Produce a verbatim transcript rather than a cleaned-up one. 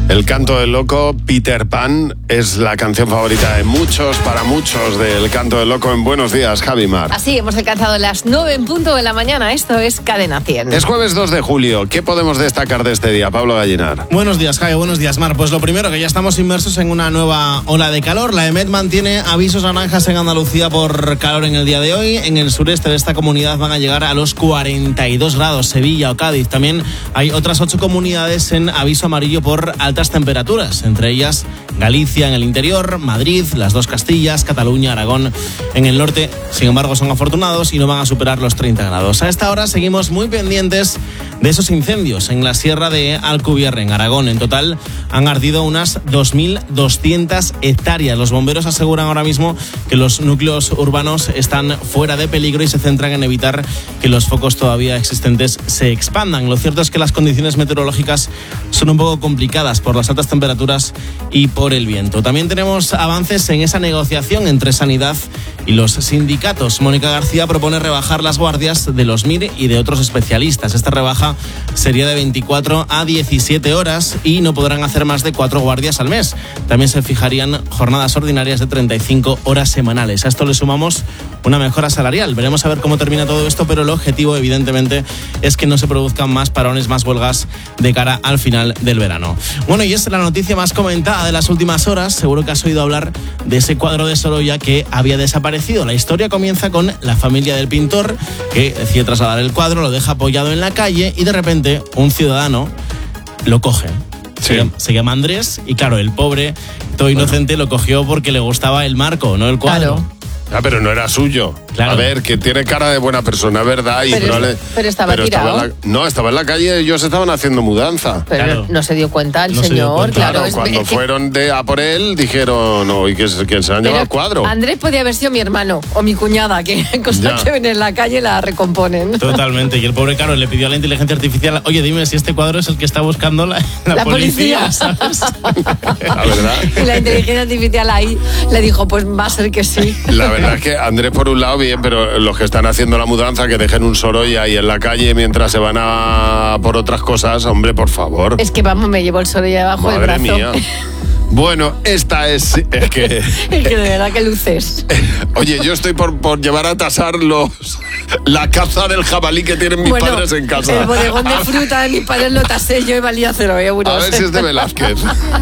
El canto del loco, Peter Pan, es la canción favorita de muchos, para muchos, del canto del loco en Buenos Días, Javi Mar. Así, hemos alcanzado las nueve en punto de la mañana. Esto es Cadena cien. Es jueves dos de julio. ¿Qué podemos destacar de este día, Pablo Gallinar? Buenos días, Javi. Buenos días, Mar. Pues lo primero, que ya estamos inmersos en una nueva ola de calor. La EMET mantiene avisos naranjas en Andalucía por calor en el día de hoy. En el sureste de esta comunidad van a llegar a los cuarenta y dos grados. Sevilla o Cádiz. También hay otras ocho comunidades en aviso amarillo por altas temperaturas, entre ellas Galicia en el interior, Madrid, las dos Castillas, Cataluña, Aragón en el norte. Sin embargo, son afortunados y no van a superar los treinta grados. A esta hora seguimos muy pendientes de esos incendios en la sierra de Alcubierre, en Aragón. En total han ardido unas dos mil doscientas hectáreas. Los bomberos aseguran ahora mismo que los núcleos urbanos están fuera de peligro y se centran en evitar que los focos todavía existentes se expandan. Lo cierto es que las condiciones meteorológicas son un poco complicadas por las altas temperaturas y por el viento. También tenemos avances en esa negociación entre Sanidad y los sindicatos. Mónica García propone rebajar las guardias de los M I R y de otros especialistas. Esta rebaja sería de veinticuatro a diecisiete horas y no podrán hacer más de cuatro guardias al mes. También se fijarían jornadas ordinarias de treinta y cinco horas semanales. A esto le sumamos una mejora salarial. Veremos a ver cómo termina todo esto, pero el objetivo, evidentemente, es que no se produzcan más parones, más huelgas de cara al final del verano. Bueno, y esta es la noticia más comentada de las últimas horas. Seguro que has oído hablar de ese cuadro de Sorolla que había desaparecido. La historia comienza con la familia del pintor, que decide trasladar el cuadro, lo deja apoyado en la calle y de repente un ciudadano lo coge. Sí. Se llama, se llama Andrés y claro, el pobre, todo inocente, bueno, lo cogió porque le gustaba el marco, no el cuadro. Claro. Ah, pero no era suyo. Claro. A ver, que tiene cara de buena persona, ¿verdad? Y Pero, probable- pero estaba pero tirado. estaba en la- no, estaba en la calle, ellos estaban haciendo mudanza. Pero Claro. no se dio cuenta el No se dio señor, cuenta. claro. Claro, es- cuando es que- fueron de a por él, dijeron, no, ¿y que, que se han pero llevado el cuadro? Andrés podía haber sido mi hermano o mi cuñada, que cosas Ya. que ven en la calle la recomponen. Totalmente. Y el pobre Caro le pidió a la inteligencia artificial, oye, dime si este cuadro es el que está buscando la, la, La policía. ¿sabes? La verdad. Y la inteligencia artificial ahí le dijo, pues va a ser que sí. La verdad es que Andrés, por un lado, bien, pero los que están haciendo la mudanza, que dejen un Sorolla ahí en la calle mientras se van a por otras cosas, hombre, por favor. Es que vamos, me llevo el sol debajo del Madre brazo. mía. Bueno, esta es... Es que... Es que de verdad que luces. Oye, yo estoy por, por llevar a tasar los, la caza del jabalí que tienen mis Bueno, padres en casa. el bodegón de fruta de mis padres lo tasé yo y valía cero euros. A ver si es de Velázquez.